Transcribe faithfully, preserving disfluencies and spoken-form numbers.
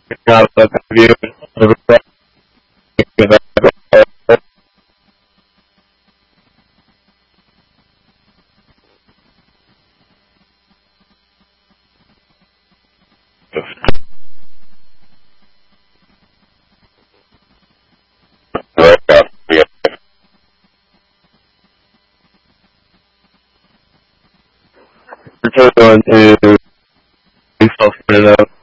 Not a view of We're going to self-spin it up.